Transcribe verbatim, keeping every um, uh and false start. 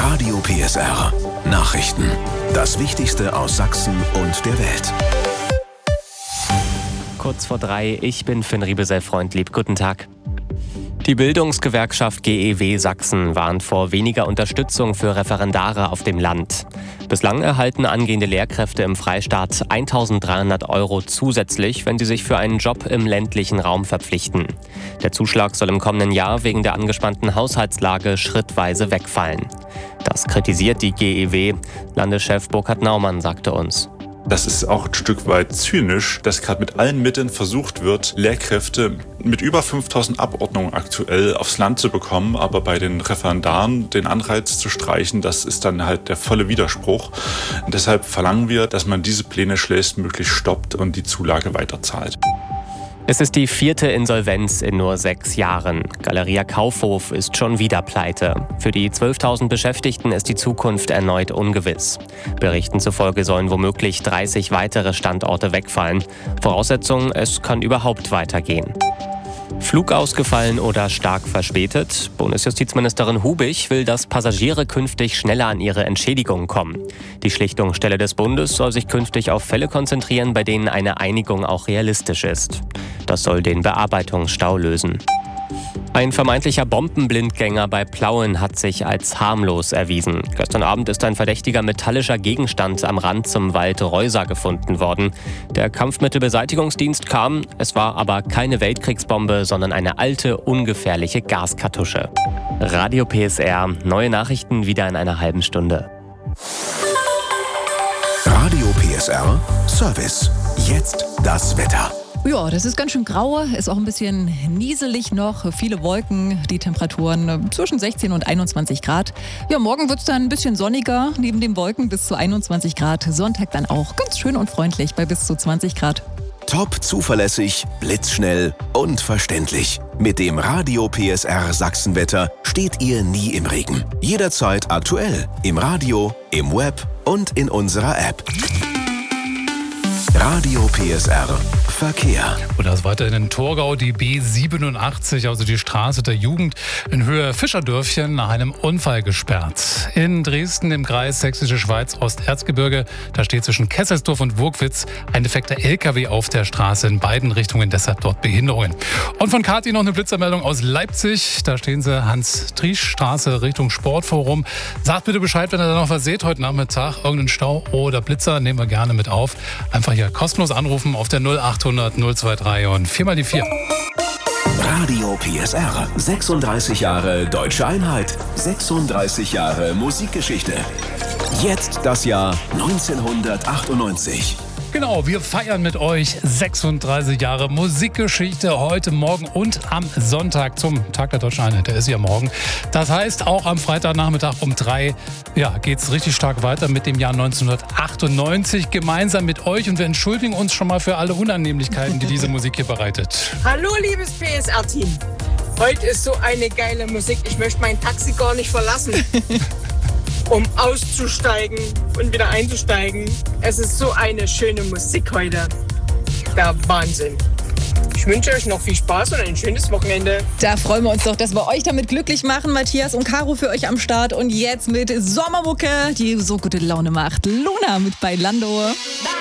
Radio P S R. Nachrichten. Das Wichtigste aus Sachsen und der Welt. Kurz vor drei, ich bin Finn Riebesell-Freundlieb. Guten Tag. Die Bildungsgewerkschaft G E W Sachsen warnt vor weniger Unterstützung für Referendare auf dem Land. Bislang erhalten angehende Lehrkräfte im Freistaat eintausenddreihundert Euro zusätzlich, wenn sie sich für einen Job im ländlichen Raum verpflichten. Der Zuschlag soll im kommenden Jahr wegen der angespannten Haushaltslage schrittweise wegfallen. Das kritisiert die G E W. Landeschef Burkhard Naumann sagte uns: Das ist auch ein Stück weit zynisch, dass gerade mit allen Mitteln versucht wird, Lehrkräfte mit über fünftausend Abordnungen aktuell aufs Land zu bekommen, aber bei den Referendaren den Anreiz zu streichen, das ist dann halt der volle Widerspruch. Und deshalb verlangen wir, dass man diese Pläne schnellstmöglich stoppt und die Zulage weiterzahlt. Es ist die vierte Insolvenz in nur sechs Jahren. Galeria Kaufhof ist schon wieder pleite. Für die zwölftausend Beschäftigten ist die Zukunft erneut ungewiss. Berichten zufolge sollen womöglich dreißig weitere Standorte wegfallen. Voraussetzung, es kann überhaupt weitergehen. Flug ausgefallen oder stark verspätet? Bundesjustizministerin Hubich will, dass Passagiere künftig schneller an ihre Entschädigung kommen. Die Schlichtungsstelle des Bundes soll sich künftig auf Fälle konzentrieren, bei denen eine Einigung auch realistisch ist. Das soll den Bearbeitungsstau lösen. Ein vermeintlicher Bombenblindgänger bei Plauen hat sich als harmlos erwiesen. Gestern Abend ist ein verdächtiger metallischer Gegenstand am Rand zum Wald Reuser gefunden worden. Der Kampfmittelbeseitigungsdienst kam, es war aber keine Weltkriegsbombe, sondern eine alte, ungefährliche Gaskartusche. Radio P S R, neue Nachrichten wieder in einer halben Stunde. Radio P S R Service. Jetzt das Wetter. Ja, das ist ganz schön grau, ist auch ein bisschen nieselig noch, viele Wolken, die Temperaturen zwischen sechzehn und einundzwanzig Grad. Ja, morgen wird es dann ein bisschen sonniger, neben den Wolken bis zu einundzwanzig Grad. Sonntag dann auch ganz schön und freundlich bei bis zu zwanzig Grad. Top zuverlässig, blitzschnell und verständlich. Mit dem Radio P S R Sachsenwetter steht ihr nie im Regen. Jederzeit aktuell, im Radio, im Web und in unserer App. Radio P S R Verkehr. Und das weiterhin in Torgau die B siebenundachtzig, also die Straße der Jugend in Höhe Fischerdörfchen, nach einem Unfall gesperrt. In Dresden im Kreis Sächsische Schweiz Osterzgebirge, da steht zwischen Kesselsdorf und Wurkwitz ein defekter L K W auf der Straße in beiden Richtungen, deshalb dort Behinderungen. Und von Kathi noch eine Blitzermeldung aus Leipzig, da stehen sie Hans-Triesch-Straße Richtung Sportforum. Sagt bitte Bescheid, wenn ihr da noch was seht heute Nachmittag, irgendeinen Stau oder Blitzer, nehmen wir gerne mit auf. Einfach hier kostenlos anrufen auf der null achthundert null drei drei und viermal die vier. Radio P S R. sechsunddreißig Jahre Deutsche Einheit. sechsunddreißig Jahre Musikgeschichte. Jetzt das Jahr neunzehnhundertachtundneunzig. Genau, wir feiern mit euch sechsunddreißig Jahre Musikgeschichte heute Morgen und am Sonntag zum Tag der Deutschen Einheit. Der ist ja morgen. Das heißt, auch am Freitagnachmittag um drei ja, geht es richtig stark weiter mit dem Jahr neunzehnhundertachtundneunzig. Gemeinsam mit euch, und wir entschuldigen uns schon mal für alle Unannehmlichkeiten, die diese Musik hier bereitet. Hallo, liebes P S R-Team. Heute ist so eine geile Musik. Ich möchte mein Taxi gar nicht verlassen. Um auszusteigen und wieder einzusteigen. Es ist so eine schöne Musik heute. Der Wahnsinn. Ich wünsche euch noch viel Spaß und ein schönes Wochenende. Da freuen wir uns doch, dass wir euch damit glücklich machen. Matthias und Caro für euch am Start. Und jetzt mit Sommermucke, die so gute Laune macht. Luna mit Bailando.